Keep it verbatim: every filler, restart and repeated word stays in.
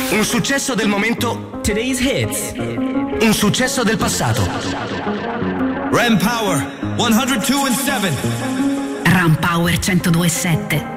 Un successo del momento. Today's hits. Un successo del passato. Ram Power centodue e sette. Ram Power centodue e sette.